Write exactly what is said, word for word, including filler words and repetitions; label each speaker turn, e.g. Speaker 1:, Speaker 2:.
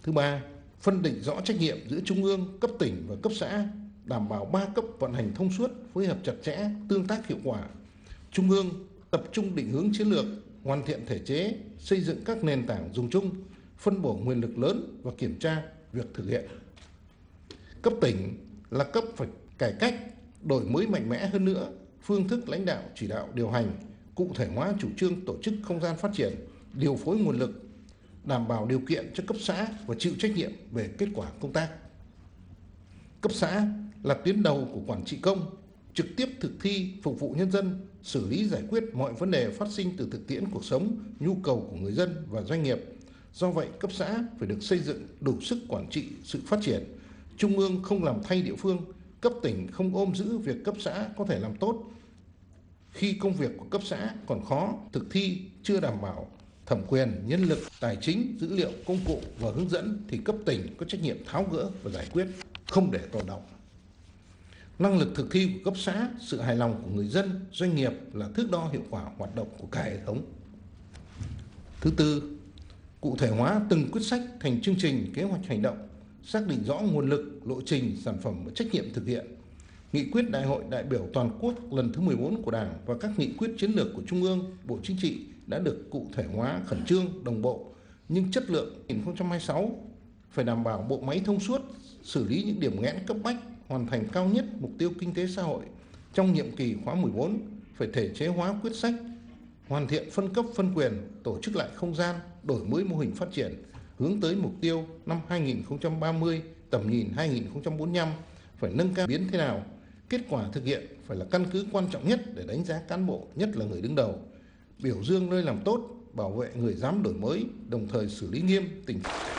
Speaker 1: Thứ ba, phân định rõ trách nhiệm giữa trung ương, cấp tỉnh và cấp xã, đảm bảo ba cấp vận hành thông suốt, phối hợp chặt chẽ, tương tác hiệu quả. Trung ương tập trung định hướng chiến lược, hoàn thiện thể chế, xây dựng các nền tảng dùng chung, phân bổ nguồn lực lớn và kiểm tra việc thực hiện. Cấp tỉnh là cấp phải cải cách, đổi mới mạnh mẽ hơn nữa phương thức lãnh đạo, chỉ đạo, điều hành, cụ thể hóa chủ trương tổ chức không gian phát triển, điều phối nguồn lực, đảm bảo điều kiện cho cấp xã và chịu trách nhiệm về kết quả công tác. Cấp xã là tuyến đầu của quản trị công, trực tiếp thực thi, phục vụ nhân dân, xử lý giải quyết mọi vấn đề phát sinh từ thực tiễn cuộc sống, nhu cầu của người dân và doanh nghiệp. Do vậy, cấp xã phải được xây dựng đủ sức quản trị sự phát triển. Trung ương không làm thay địa phương, cấp tỉnh không ôm giữ việc cấp xã có thể làm tốt. Khi công việc của cấp xã còn khó, thực thi chưa đảm bảo thẩm quyền, nhân lực, tài chính, dữ liệu, công cụ và hướng dẫn thì cấp tỉnh có trách nhiệm tháo gỡ và giải quyết, không để tồn đọng. Năng lực thực thi của cấp xã, sự hài lòng của người dân, doanh nghiệp là thước đo hiệu quả hoạt động của cả hệ thống. Thứ tư, cụ thể hóa từng quyết sách thành chương trình, kế hoạch hành động, xác định rõ nguồn lực, lộ trình, sản phẩm và trách nhiệm thực hiện. Nghị quyết Đại hội đại biểu toàn quốc lần thứ mười bốn của Đảng và các nghị quyết chiến lược của Trung ương, Bộ Chính trị đã được cụ thể hóa khẩn trương, đồng bộ, nhưng chất lượng hai nghìn không trăm hai mươi sáu phải đảm bảo bộ máy thông suốt, xử lý những điểm nghẽn cấp bách, hoàn thành cao nhất mục tiêu kinh tế xã hội. Trong nhiệm kỳ khóa mười bốn phải thể chế hóa quyết sách, hoàn thiện phân cấp phân quyền, tổ chức lại không gian, đổi mới mô hình phát triển, hướng tới mục tiêu năm hai nghìn không trăm ba mươi, tầm nhìn hai nghìn không trăm bốn mươi lăm phải nâng cao biến thế nào. Kết quả thực hiện phải là căn cứ quan trọng nhất để đánh giá cán bộ, nhất là người đứng đầu. Biểu dương nơi làm tốt, bảo vệ người dám đổi mới, đồng thời xử lý nghiêm tình